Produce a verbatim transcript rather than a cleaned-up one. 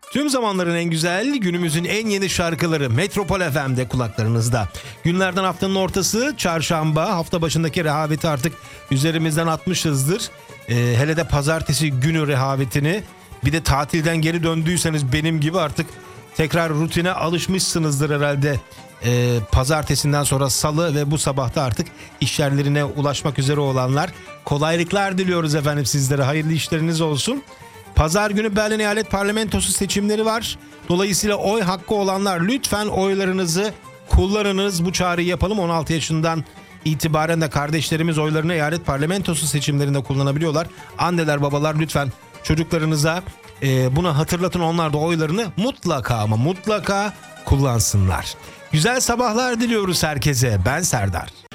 Tüm zamanların en güzel, günümüzün en yeni şarkıları Metropol F M'de kulaklarınızda. Günlerden haftanın ortası, çarşamba, hafta başındaki rehaveti artık üzerimizden atmışızdır. Ee, hele de pazartesi günü rehavetini, bir de tatilden geri döndüyseniz benim gibi artık tekrar rutine alışmışsınızdır herhalde. Ee, pazartesinden sonra salı ve bu sabahta artık iş yerlerine ulaşmak üzere olanlar, kolaylıklar diliyoruz efendim sizlere, hayırlı işleriniz olsun. Pazar günü Berlin Eyalet Parlamentosu seçimleri var. Dolayısıyla oy hakkı olanlar lütfen oylarınızı kullanınız. Bu çağrıyı yapalım. on altı yaşından itibaren de kardeşlerimiz oylarını Eyalet Parlamentosu seçimlerinde kullanabiliyorlar. Anneler, babalar lütfen çocuklarınıza e, bunu hatırlatın. Onlar da oylarını mutlaka ama mutlaka kullansınlar. Güzel sabahlar diliyoruz herkese. Ben Serdar.